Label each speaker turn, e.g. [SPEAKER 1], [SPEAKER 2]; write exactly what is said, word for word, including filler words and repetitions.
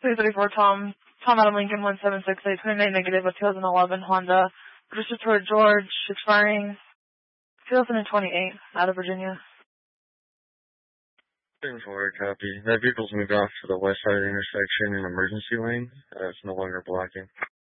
[SPEAKER 1] three thirty-four Tom, Tom out of Lincoln, one seven six eight, twenty-nine negative, a two thousand eleven Honda, registered to George, expiring two thousand twenty-eight, out of Virginia.
[SPEAKER 2] ten four, copy. That vehicle's moved off to the west side of the intersection in emergency lane. Uh, it's no longer blocking.